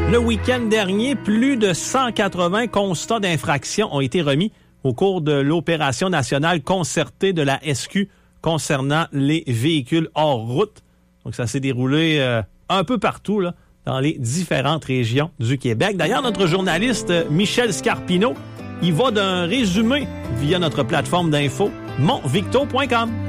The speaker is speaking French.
Le week-end dernier, plus de 180 constats d'infraction ont été remis au cours de l'opération nationale concertée de la SQ concernant les véhicules hors route. Donc, ça s'est déroulé un peu partout là, dans les différentes régions du Québec. D'ailleurs, notre journaliste Michel Scarpino, il va d'un résumé via notre plateforme d'info montvicto.com.